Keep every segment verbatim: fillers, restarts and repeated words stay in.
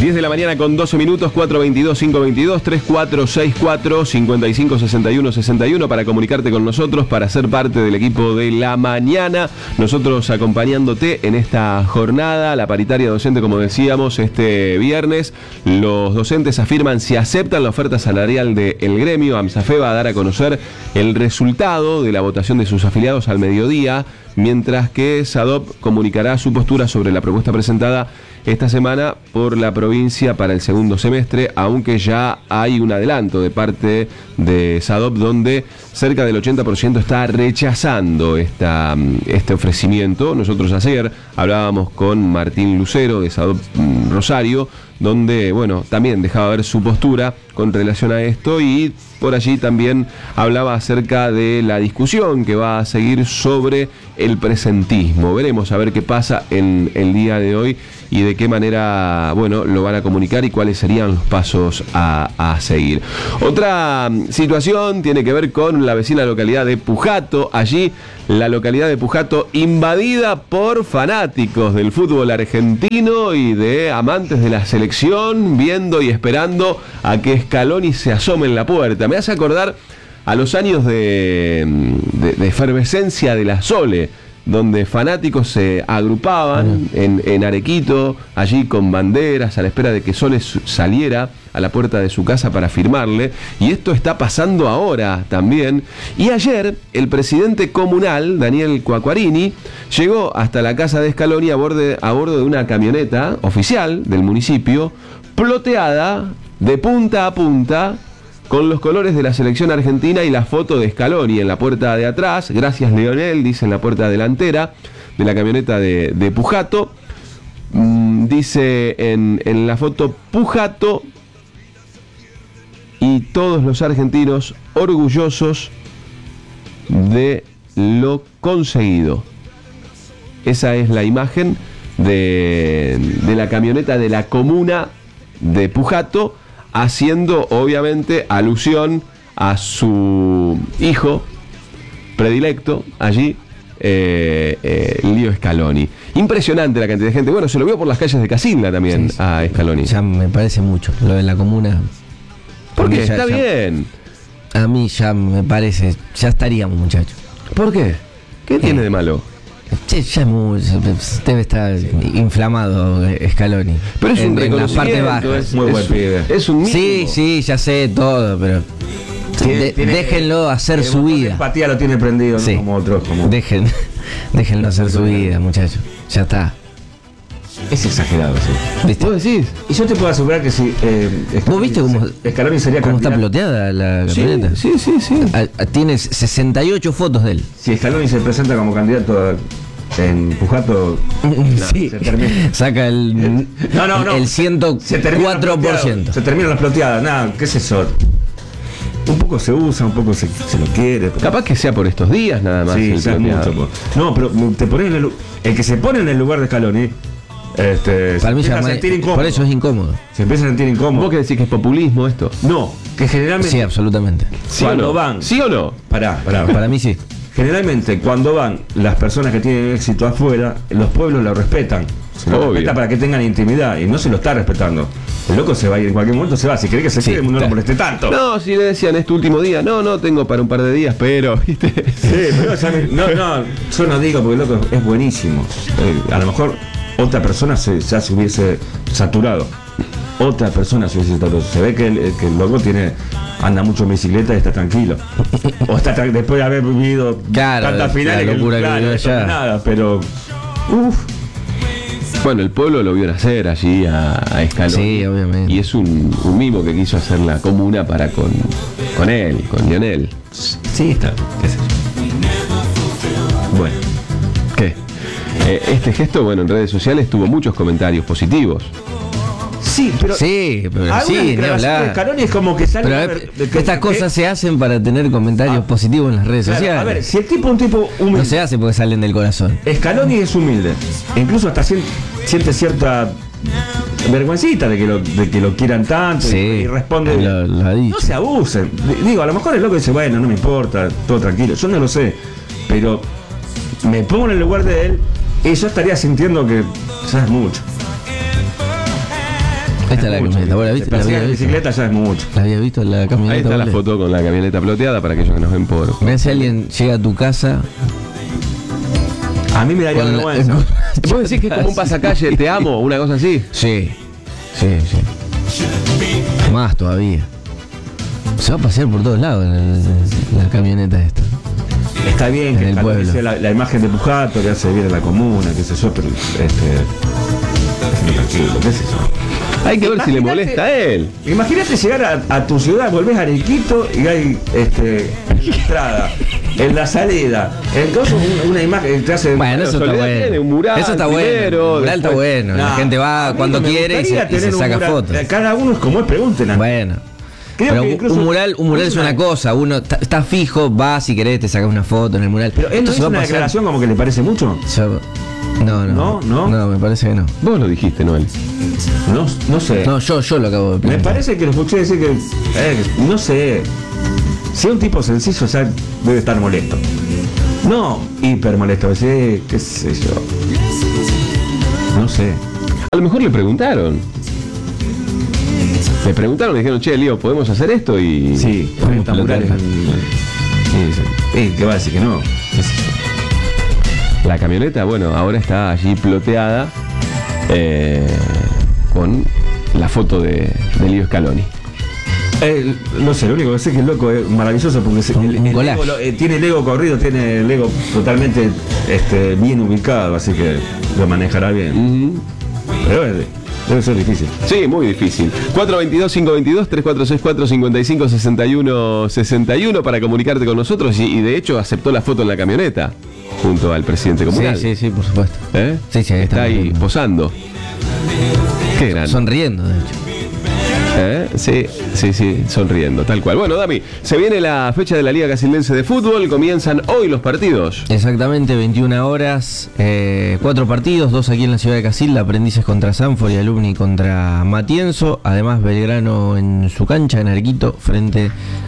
diez de la mañana con doce minutos, cuatro veintidós, cinco veintidós, tres cuatro seis cuatro, cinco cinco seis uno seis uno para comunicarte con nosotros, para ser parte del equipo de la mañana. Nosotros acompañándote en esta jornada, la paritaria docente, como decíamos, este viernes. Los docentes afirman si aceptan la oferta salarial del gremio. AMSAFE va a dar a conocer el resultado de la votación de sus afiliados al mediodía, mientras que SADOP comunicará su postura sobre la propuesta presentada esta semana por la provincia para el segundo semestre, aunque ya hay un adelanto de parte de SADOP donde cerca del ochenta por ciento está rechazando esta, este ofrecimiento. Nosotros ayer hablábamos con Martín Lucero de SADOP Rosario, donde, bueno, también dejaba ver su postura con relación a esto, y por allí también hablaba acerca de la discusión que va a seguir sobre el presentismo. Veremos a ver qué pasa en el día de hoy y de qué manera, bueno, lo van a comunicar y cuáles serían los pasos a, a seguir. Otra situación tiene que ver con la vecina localidad de Pujato. Allí la localidad de Pujato invadida por fanáticos del fútbol argentino y de amantes de la selección, viendo y esperando a que Scaloni se asome en la puerta. Me hace acordar a los años de, de, de efervescencia de la Sole, donde fanáticos se agrupaban en, en Arequito, allí con banderas, a la espera de que Sole saliera a la puerta de su casa para firmarle, y esto está pasando ahora también. Y ayer el presidente comunal, Daniel Cuacquarini, llegó hasta la casa de Scaloni a bordo, a bordo de una camioneta oficial del municipio, ploteada de punta a punta, con los colores de la selección argentina y la foto de Scaloni en la puerta de atrás. Gracias, Leonel, dice en la puerta delantera de la camioneta de, de Pujato. Mm, dice en, en la foto Pujato y todos los argentinos orgullosos de lo conseguido. Esa es la imagen de, de la camioneta de la comuna de Pujato, haciendo obviamente alusión a su hijo predilecto allí, eh, eh, Leo Scaloni. Impresionante la cantidad de gente. Bueno, se lo vio por las calles de Casilda también, sí, sí, a Scaloni. Ya me parece mucho lo de la comuna. ¿Por qué? Ya, está ya, bien. A mí ya me parece, ya estaríamos, muchachos. ¿Por qué? ¿Qué eh, tiene de malo? Che, ya muy, debe estar inflamado Scaloni. Pero es un en, en la parte baja. Es muy buen pibe. Es un mínimo. Sí, sí, ya sé todo, pero tiene, de, tiene, déjenlo hacer tiene su vida. La empatía lo tiene prendido, sí, ¿no? Como otros. Como... Dejen, déjenlo hacer su vida, muchachos. Ya está. Es exagerado, sí. ¿Viste? ¿Vos decís? Y yo te puedo asegurar que si eh, ¿Vos viste cómo, Scaloni sería cómo está candidato? ploteada la camioneta? Sí, sí, sí, sí. A, a, tienes sesenta y ocho fotos de él. Si Scaloni se presenta como candidato a, en Pujato, sí, se termina. Saca el, no, no, no. el ciento cuatro por ciento. Se terminan las ploteadas, nada, ¿qué es eso? Un poco se usa, un poco se, se lo quiere. Pero... Capaz que sea por estos días nada más. Sí, el sea mucho. No, pero te pones en el, el que se pone en el lugar de Scaloni, este, para mí se empieza ya a sentir incómodo. Por eso es incómodo. Se empieza a sentir incómodo. ¿Vos qué decís que es populismo esto? No, que generalmente. Sí, absolutamente. ¿Sí cuando o no? van. ¿Sí o no? Pará, pará. Para mí sí. Generalmente cuando van las personas que tienen éxito afuera, los pueblos lo respetan. Se lo Obvio. respeta para que tengan intimidad y no se lo está respetando. El loco se va y en cualquier momento se va. Si cree que se Sí, quede, no lo moleste tanto. No, si le decían este último día, no, no, tengo para un par de días, pero, ¿viste? Sí, pero ya me- no, no, yo no digo porque el loco es buenísimo. Eh, a lo mejor otra persona se, ya se hubiese saturado. Otra persona se hubiese saturado. Se ve que el, que el loco tiene, anda mucho en bicicleta y está tranquilo. O está tra- después de haber vivido Claro, tantas la finales locura que claro, vivió esto allá. no es nada, pero uff. Bueno, el pueblo lo vio nacer allí a, a Scaloni. Sí, obviamente. Y es un, un mimo que quiso hacer la comuna para con, con él, con Lionel. Sí, está. Qué sé yo. Bueno. ¿Qué? Eh, este gesto, bueno, en redes sociales tuvo muchos comentarios positivos. Sí, pero Sí, pero algunas sí, ni declaraciones de hablar. Scaloni es como que sale Pero a a ver, ver, de que- estas que- cosas se hacen para tener comentarios Ah, positivos en las redes claro, sociales. a ver, si el tipo es un tipo humilde. No se hace porque salen del corazón. Scaloni es humilde. E incluso hasta sien- siente cierta vergüencita de que lo, de que lo quieran tanto y- Sí, y, responde. lo- lo ha dicho. No se abusen. D- Digo, a lo mejor el loco dice, bueno, no me importa, todo tranquilo. Yo no lo sé. Pero me pongo en el lugar de él y yo estaría sintiendo que ya es mucho. Ahí está la mucho, camioneta. Bueno, ¿viste? Se persigue La había en visto. bicicleta ya es mucho. ¿La había visto la camioneta? Ahí está la Vale? foto con la camioneta ploteada para aquellos que nos ven por. Mirá si alguien llega a tu casa. A mí me daría con la- vergüenza. ¿Vos decís que es como un pasacalle, te amo, una cosa así? Sí, sí, sí. Más todavía. Se va a pasear por todos lados la, la camioneta esta. Está bien En que el canonice pueblo. la, la imagen de Pujato, que hace bien en la comuna, qué sé yo, pero este. Tranquilo, qué sé yo. Hay que ver si le Imagínate- molesta a él. Imagínate llegar a, a tu ciudad, volvés a Arequito y hay este, en la entrada, en la salida, entonces una, una imagen que hace. Bueno, eso está Soledad bueno. tiene un mural Eso está bueno. primero, El mural está después- bueno. La No, gente va a mí cuando me quiere y se, gustaría y se tener un saca mural. fotos. Cada uno es como es, pregunten. Bueno. Creo Pero que un- incluso- un mural, un mural es una cosa, uno está, está fijo, va si querés, te sacas una foto en el mural. Pero él Esto no se hizo va a una pasar- declaración como que le parece mucho. Yo- No, no, ¿No? ¿No? No, me parece que no. Vos lo dijiste, Noel. No, no sé. No, yo, yo lo acabo de Me plantear. parece que lo escuché decir que. eh, no sé. Si es un tipo sencillo, ya debe estar molesto. No, hiper molesto. Sí, qué sé yo. No sé. A lo mejor le preguntaron. Le preguntaron, le dijeron, che, Lío, ¿podemos hacer esto? Y. Sí, Vamos está a murales. plotear. Eh, ¿Qué va a decir que no? ¿Qué sé yo? La camioneta, bueno, ahora está allí ploteada eh, con la foto de, de Lío Scaloni. Eh, no sé, lo único que sé es que el loco es maravilloso porque se- Un- el, un el collage. ego lo- eh, tiene el ego corrido, tiene el ego totalmente este, bien ubicado, así que lo manejará bien. Ujú. Pero es- debe ser difícil. Sí, muy difícil. cuatro dos dos, cinco dos dos, tres cuatro seis cuatro, cinco cinco seis uno seis uno para comunicarte con nosotros y, y de hecho aceptó la foto en la camioneta junto al presidente comunal. Sí, sí, sí, por supuesto. ¿Eh? Sí, sí, ahí está está ahí bien. posando. Qué gran. Sonriendo, de hecho. ¿Eh? Sí, sí, sí, sonriendo, tal cual. Bueno, Dami, se viene la fecha de la Liga Casildense de Fútbol, comienzan hoy los partidos. Exactamente, veintiuna horas, eh, cuatro partidos, dos aquí en la ciudad de Casilda, Aprendices contra Sanford y Alumni contra Matienzo, además Belgrano en su cancha, en Arequito, frente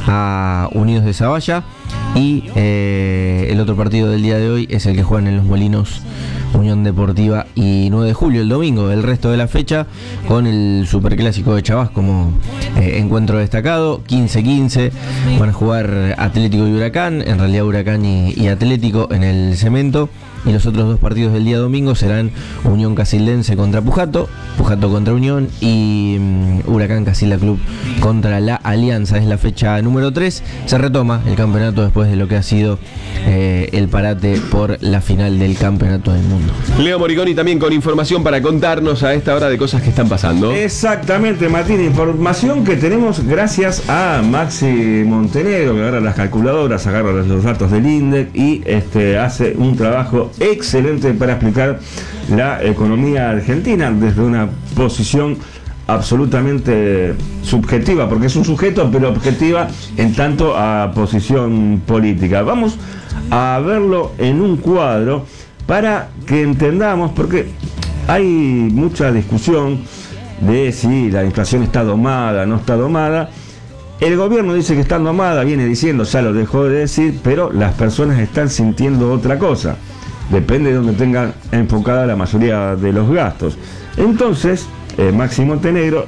a Unidos de Zavalla, y eh, el otro partido del día de hoy es el que juegan en Los Molinos, Unión Deportiva y nueve de julio, el domingo. El resto de la fecha con el Superclásico de Chavás como eh, encuentro destacado, quince quince, van a jugar Atlético y Huracán, en realidad Huracán y, y Atlético en el Cemento, y los otros dos partidos del día domingo serán Unión Casildense contra Pujato, Pujato contra Unión y um, Huracán Casilda Club contra la Alianza. Es la fecha número tres, se retoma el campeonato después de lo que ha sido eh, el parate por la final del Campeonato del Mundo. Leo Moriconi también con información para contarnos a esta hora de cosas que están pasando. Exactamente, Martín, información que tenemos gracias a Maxi Montenegro, que agarra las calculadoras, agarra los datos del INDEC y este, hace un trabajo excelente para explicar la economía argentina desde una posición absolutamente subjetiva, porque es un sujeto, pero objetiva en tanto a posición política. Vamos a verlo en un cuadro para que entendamos, porque hay mucha discusión de si la inflación está domada, no está domada. El gobierno dice que está domada, viene diciendo, ya lo dejó de decir, pero las personas están sintiendo otra cosa. Depende de donde tengan enfocada la mayoría de los gastos. Entonces, eh, Maxi Montenegro,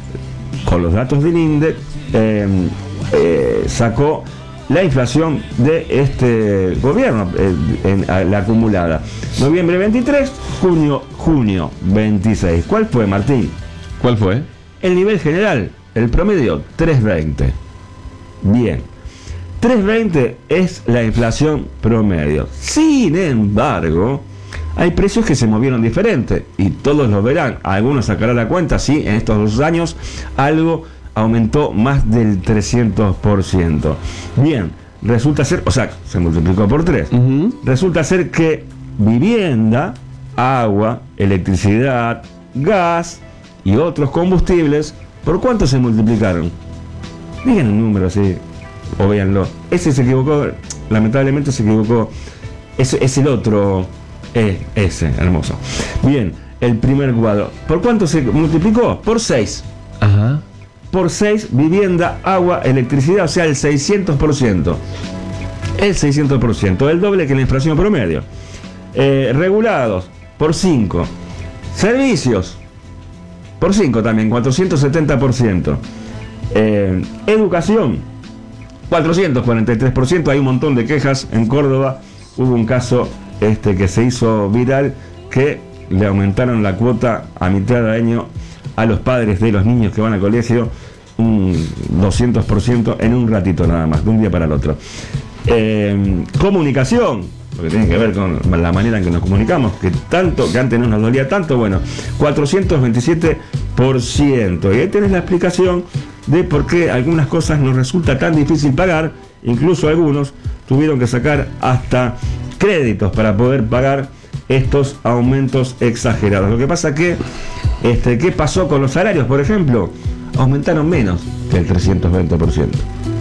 con los datos del INDEC, eh, eh, sacó la inflación de este gobierno, eh, en, a, la acumulada. Noviembre veintitrés, junio, junio veintiséis. ¿Cuál fue, Martín? ¿Cuál fue? El nivel general, el promedio, tres veinte. Bien. tres veinte es la inflación promedio. Sin embargo, hay precios que se movieron diferente y todos lo verán. Algunos sacarán la cuenta, sí, en estos dos años algo aumentó más del trescientos por ciento. Bien, resulta ser, o sea, se multiplicó por tres. Uh-huh. Resulta ser que vivienda, agua, electricidad, gas y otros combustibles, ¿por cuánto se multiplicaron? Digan un número así, o véanlo. Ese se equivocó, lamentablemente se equivocó. Ese es el otro, eh, ese, hermoso. Bien, el primer cuadro. ¿Por cuánto se multiplicó? Por seis. Ajá. Por seis, vivienda, agua, electricidad, o sea, el seiscientos por ciento. El seiscientos por ciento, el doble que la inflación promedio. Eh, regulados, por cinco. Servicios, por cinco también, cuatrocientos setenta por ciento. Eh, educación, cuatrocientos cuarenta y tres por ciento. Hay un montón de quejas. En Córdoba hubo un caso este, que se hizo viral, que le aumentaron la cuota a mitad de año a los padres de los niños que van al colegio, un doscientos por ciento en un ratito nada más, de un día para el otro. Eh, comunicación, porque tiene que ver con la manera en que nos comunicamos, que tanto, que antes no nos dolía tanto, bueno, cuatrocientos veintisiete por ciento. Y ahí tenés la explicación de por qué algunas cosas nos resulta tan difícil pagar. Incluso algunos tuvieron que sacar hasta créditos para poder pagar estos aumentos exagerados. Lo que pasa que, este, ¿qué pasó con los salarios, por ejemplo? Aumentaron menos que el trescientos veinte por ciento.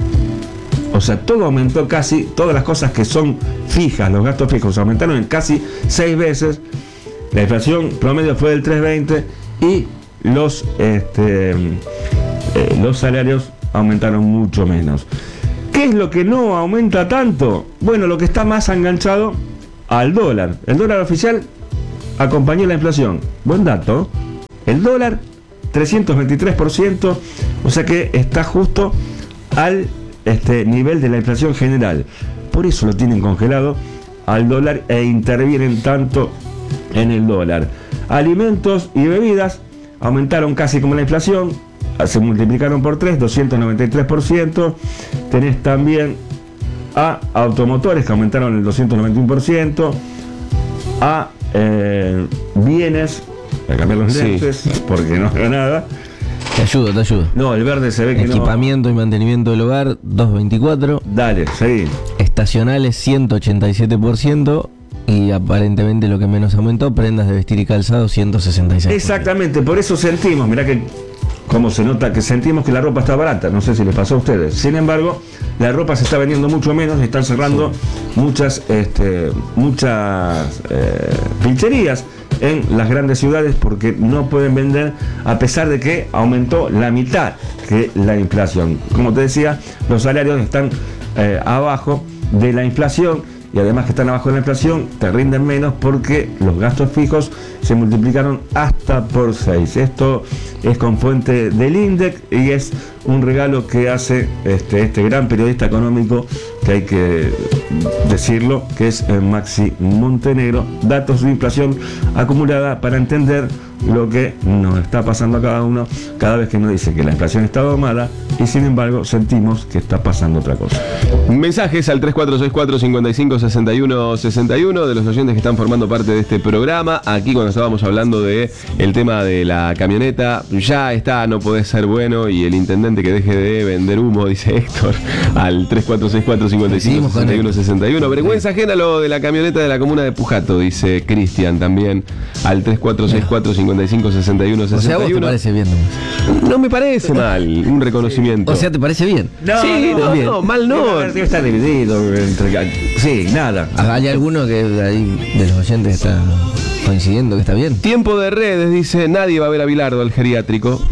O sea, todo aumentó casi, todas las cosas que son fijas, los gastos fijos aumentaron en casi seis veces. La inflación promedio fue del tres coma veinte y los, este, eh, los salarios aumentaron mucho menos. ¿Qué es lo que no aumenta tanto? Bueno, lo que está más enganchado al dólar. El dólar oficial acompañó la inflación. Buen dato. El dólar, trescientos veintitrés por ciento, o sea que está justo al este, nivel de la inflación general. Por eso lo tienen congelado al dólar e intervienen tanto en el dólar. Alimentos y bebidas aumentaron casi como la inflación, se multiplicaron por tres, doscientos noventa y tres por ciento. Tenés también a automotores que aumentaron el doscientos noventa y uno por ciento, a eh, bienes, voy a cambiar los lentes, sí, porque no hago nada. Te ayudo, te ayudo. No, el verde se ve que Equipamiento no. y mantenimiento del hogar, doscientos veinticuatro. Dale, seguí. Estacionales, ciento ochenta y siete por ciento. Y aparentemente lo que menos aumentó, prendas de vestir y calzado, ciento sesenta y seis por ciento. Exactamente, por eso sentimos, mirá que cómo se nota que sentimos que la ropa está barata, no sé si les pasó a ustedes. Sin embargo, la ropa se está vendiendo mucho menos y están cerrando sí. muchas, este, muchas eh, pincherías en las grandes ciudades porque no pueden vender, a pesar de que aumentó la mitad que la inflación. Como te decía, los salarios están eh, abajo de la inflación. Y además que están abajo de la inflación, te rinden menos porque los gastos fijos se multiplicaron hasta por seis. Esto es con fuente del INDEC y es un regalo que hace este, este gran periodista económico, que hay que decirlo, que es Maxi Montenegro. Datos de inflación acumulada para entender lo que nos está pasando a cada uno cada vez que nos dice que la inflación está domada y sin embargo sentimos que está pasando otra cosa. Mensajes al tres cuatro seis cuatro, cinco cinco, seis uno seis uno de los oyentes que están formando parte de este programa. Aquí cuando estábamos hablando de el tema de la camioneta, ya está, no podés ser bueno y el intendente que deje de vender humo, dice Héctor, al tres cuatro seis cuatro, cinco cinco, seis uno seis uno. Vergüenza ajena lo de la camioneta de la comuna de Pujato, dice Cristian también, al tres cuatro seis cuatro, cinco cinco, seis uno seis uno. O sea, ¿a vos te parece bien? No me parece mal, un reconocimiento. O sea, ¿te parece bien? No, sí, no, no, no, mal no. Debe estar dividido entre... Sí, nada. ¿Hay alguno que ahí de los oyentes está coincidiendo que está bien? Tiempo de redes, dice, nadie va a ver a Bilardo al geriátrico.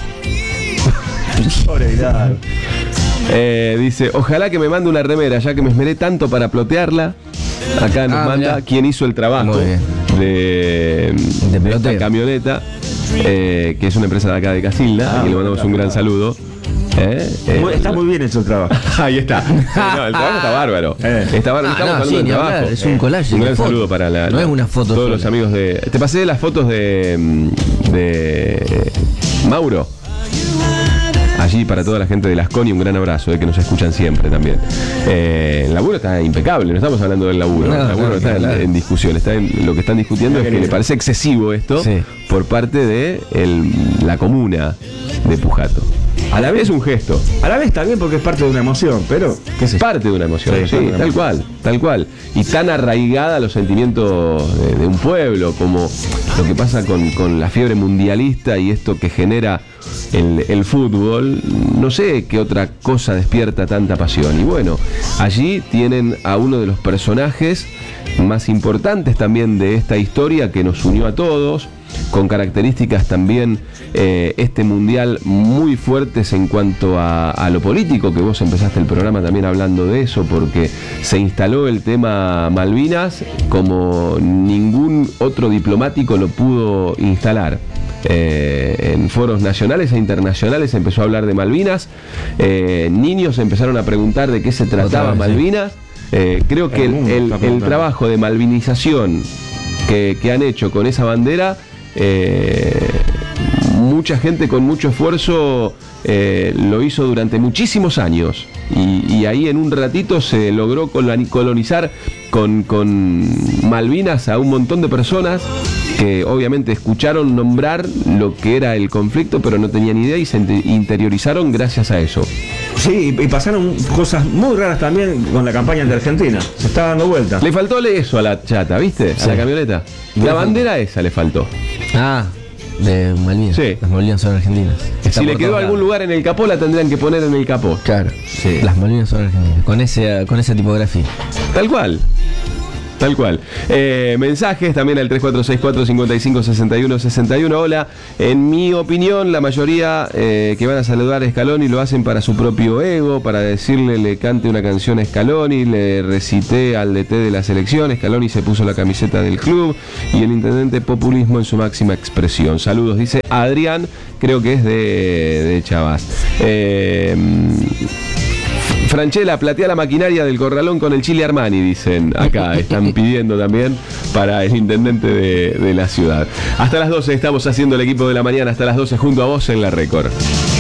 Pobre Bilardo. Eh, dice, ojalá que me mande una remera, ya que me esmeré tanto para plotearla. Acá nos ah, manda mirá. quién hizo el trabajo de, de, de esta camioneta, eh, que es una empresa de acá de Casilda, ah, y le mandamos un gran saludo. Eh, eh, está muy bien hecho el trabajo. Ahí está. No, el trabajo está bárbaro. Eh. Está bárbaro. Ah, Estamos no, hablando sí, del ni trabajo. hablar, es un collage. Un gran foto. saludo para la, no la, es una foto todos sola. los amigos de. Te pasé las fotos de, de Mauro. Allí para toda la gente de Lasconi, un gran abrazo, de que nos escuchan siempre también. Eh, el laburo está impecable, no estamos hablando del laburo. No, el laburo no, está no, en, no. en discusión. Está en, lo que están discutiendo es que le parece excesivo esto sí. por parte de el, la comuna de Pujato. A la vez es un gesto. A la vez está bien porque es parte de una emoción, pero Que es parte de una emoción, sí, Sí, sí, una tal emoción. cual, tal cual. Y tan arraigada a los sentimientos de, de un pueblo, como lo que pasa con, con la fiebre mundialista y esto que genera el, el fútbol. No sé qué otra cosa despierta tanta pasión. Y bueno, allí tienen a uno de los personajes más importantes también de esta historia que nos unió a todos, con características también eh, este mundial muy fuertes en cuanto a, a lo político, que vos empezaste el programa también hablando de eso, porque se instaló el tema Malvinas como ningún otro diplomático lo pudo instalar. Eh, en foros nacionales e internacionales se empezó a hablar de Malvinas. Eh, niños empezaron a preguntar de qué se trataba vez, Malvinas. Eh, creo que el, el, el trabajo de malvinización que, que han hecho con esa bandera, eh, mucha gente con mucho esfuerzo eh, lo hizo durante muchísimos años y, y ahí en un ratito se logró colonizar con, con Malvinas a un montón de personas que obviamente escucharon nombrar lo que era el conflicto, pero no tenían idea y se interiorizaron gracias a eso. Sí, y pasaron cosas muy raras también con la campaña de Argentina. Se está dando vuelta. Le faltó eso a la chata, ¿viste? Sí. A la camioneta. La bandera esa le faltó. Ah, de Malvinas. Sí. Las Malvinas son argentinas. Está Si le por quedó todos algún lados. lugar en el capó, la tendrían que poner en el capó. Claro. Sí. Las Malvinas son argentinas. Con, ese, con esa tipografía. Tal cual. Tal cual. Eh, mensajes también al tres cuatro seis cuatro, cinco cinco, seis uno, seis uno. Hola, en mi opinión, la mayoría eh, que van a saludar a Scaloni lo hacen para su propio ego, para decirle le cante una canción a Scaloni, le recité al D T de la selección, Scaloni se puso la camiseta del club y el intendente populismo en su máxima expresión. Saludos, dice Adrián, creo que es de, de Chavás. Eh, Franchella, platea la maquinaria del corralón con el Chile Armani, dicen acá, están pidiendo también para el intendente de, de la ciudad. Hasta las doce estamos haciendo el equipo de la mañana, hasta las doce junto a vos en La Récord.